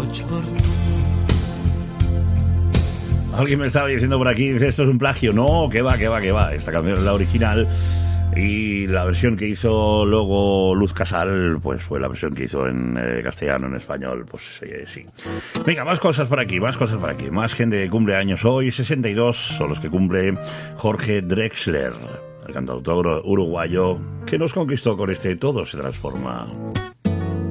boig per tu. Alguien me estaba diciendo por aquí, dice, esto es un plagio. No, que va. Esta canción es la original y la versión que hizo luego Luz Casal, pues fue la versión que hizo en castellano, en español, pues sí. Venga, más cosas por aquí. Más gente que cumple años hoy. 62 son los que cumple Jorge Drexler, el cantautor uruguayo que nos conquistó con este Todo se transforma.